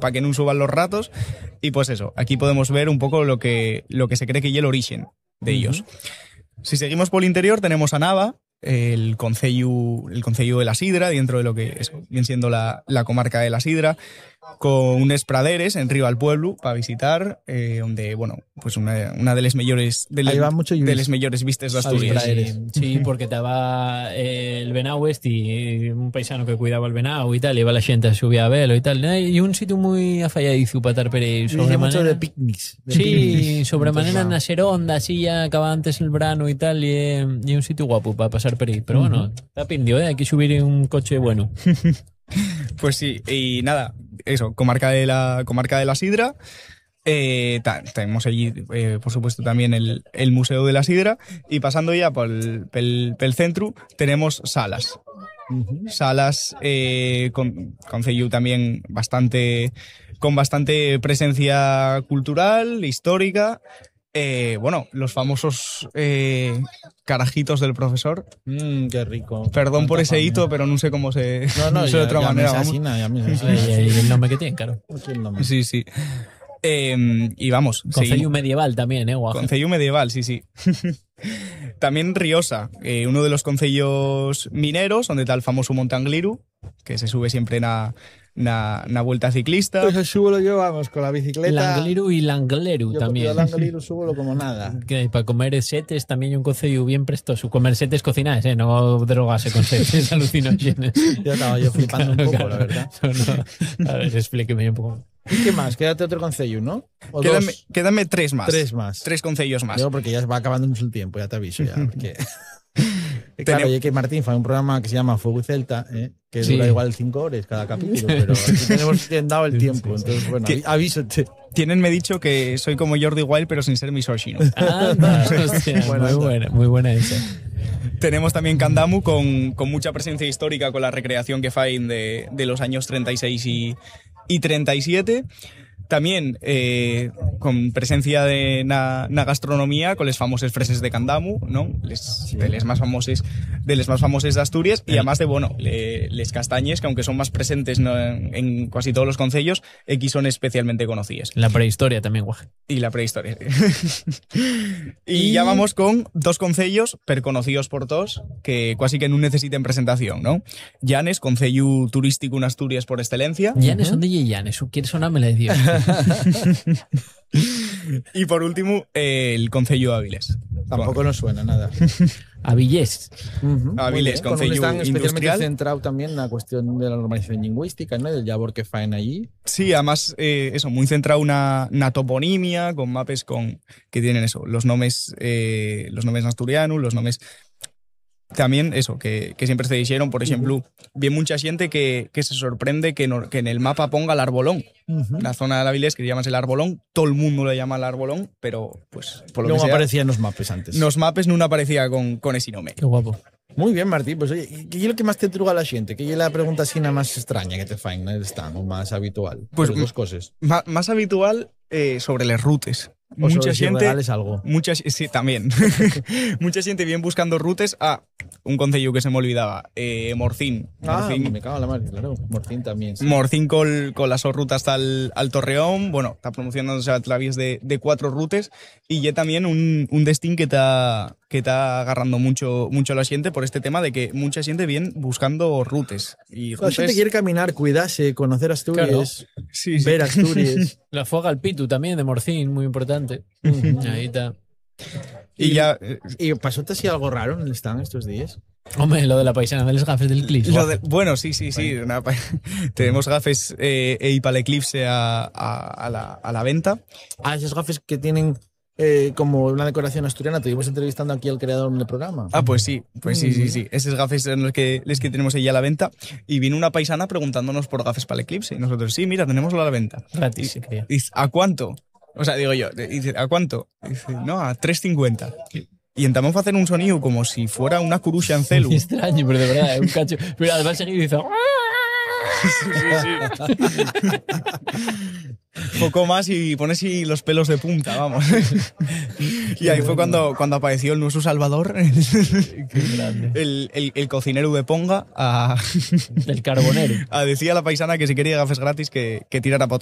que no suban los ratos. Y pues eso, aquí podemos ver un poco lo que se cree que es el origen de ellos. Si seguimos por el interior tenemos a Nava, el concello de la Sidra, dentro de lo que viene siendo la comarca de la Sidra, con unes praderes en riba al pueblo para visitar, donde, bueno, pues una de las mejores vistas de Asturias. Sí, porque estaba el venao y un paisano que cuidaba el venao y tal, iba la gente a subir a verlo y tal. Y un sitio muy afalladizo para estar por ahí. Mucho de picnics. Sí, sobremanera en la Seronda, así ya acaba antes el verano y tal, y un sitio guapo para pasar por ahí. Pero bueno, está pindio, hay que subir un coche bueno. Pues sí, y nada, eso, comarca de la Sidra. Tenemos allí, por supuesto, también el Museo de la Sidra. Y pasando ya por el centro, tenemos Salas. Salas, concello también con bastante presencia cultural, histórica. Bueno, los famosos carajitos del profesor. Qué rico. Perdón por ese hito, pero no sé cómo se... No sé de otra manera. Y el nombre que tiene, claro. Sí. Y vamos. Concello medieval también, guajo. Concello medieval, sí. También Riosa, uno de los concellos mineros, donde está el famoso Monte Angliru, que se sube siempre una vuelta ciclista. Pues el subo lo llevamos con la bicicleta. Langliru y Langleru también. Yo Langliru subo como nada. Que para comer setes también hay un concello bien prestoso. Comer setes cocinadas, no drogarse con setes alucinógenes. Ya estaba yo flipando un poco, claro. La verdad. No. A ver, explíqueme un poco. ¿Y qué más? Quédate otro concello, ¿no? Quédame tres más. Tres concellos más. Yo porque ya va acabándonos el tiempo, ya te aviso. Ya, porque... Claro, y que Martín fue un programa que se llama Fuego y Celta, que dura igual 5 horas cada capítulo, pero aquí tenemos dado el tiempo, entonces bueno, avísote. Me dicho que soy como Jordi Wild, pero sin ser misógino. Hostia, muy buena esa. Tenemos también Candamu con mucha presencia histórica, con la recreación que fain de los años 36 y 37. También con presencia de na gastronomía, con les famoses freses de Candamu, ¿no? De les más famoses de Asturias, y además de, bueno, les castañes, que aunque son más presentes en casi todos los concellos, aquí son especialmente conocidas. La prehistoria también, guaje. Y la prehistoria. Y ya vamos con dos concellos perconocidos por todos, que casi que no necesiten presentación, ¿no? Llanes, concello turístico en Asturias por excelencia. Llanes, ¿dónde hay Llanes? ¿Quieres sonarme la Dios? Y por último, el concello de Avilés. Tampoco nos suena nada. Avilés. Avilés, concello están especialmente industrial. centrado también en la cuestión de la normalización lingüística, ¿no? Del labor que faen allí. Sí, además, muy centrado una toponimia, con mapes que tienen eso, los nombres asturianos, los nombres... También eso, que siempre se dijeron, por ejemplo, bien mucha gente que se sorprende que en el mapa ponga el Arbolón. La zona de Avilés que llamas el Arbolón, todo el mundo le llama el Arbolón, pero pues por lo no que sea, aparecía en los mapes antes. Los mapes no aparecía con ese nombre. Qué guapo. Muy bien, Martín, pues oye, ¿qué es lo que más te truga a la gente? ¿Qué es la pregunta así nada más extraña que te faen en el stand o más habitual? Pues dos cosas. Más habitual sobre las rutes. O mucha gente algo. Sí, también. Mucha gente viene buscando rutes a un concello que se me olvidaba, Morcín. Me cago en la madre, claro. Morcín también. Sí. Morcín con las rutas al Torreón. Bueno, está promocionándose a través de 4 rutes, y ya también un destino que está agarrando mucho a la gente por este tema de que mucha gente viene buscando rutes. Y la gente quiere caminar, cuidarse, conocer Asturias, claro. Sí. Ver Asturias. La fuega al Pitu también de Morcín, muy importante. Ahí está. ¿Y pasó así algo raro en el stand estos días? Hombre, lo de la paisana de los gafes del Eclipse. Bueno, sí. Tenemos gafes y para el Eclipse a la venta. Esos gafes que tienen como una decoración asturiana. Te estuvimos entrevistando aquí al creador del programa. Pues sí. Esos gafes son los que tenemos ahí a la venta. Y vino una paisana preguntándonos por gafes para el Eclipse. Y nosotros, sí, mira, tenemos a la venta. Gratis, y ¿a cuánto? O sea, digo yo, dice, ¿a cuánto? Dice, no, a 3,50. Y intentamos hacer un sonido como si fuera una curuxa en celu. Muy extraño, pero de verdad, un cacho. Pero además seguido hizo... Sí. Poco más y pones los pelos de punta, vamos. Y ahí fue cuando apareció el nuestro Salvador, el cocinero de Ponga, el carbonero, a decir a la paisana que si quería gafes gratis que tirara para